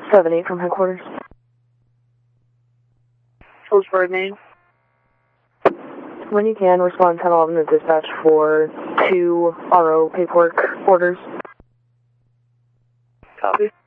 7-8 from headquarters. Hillsborough, Maine. When you can, respond 1011 to dispatch for 2 RO paperwork orders. Copy.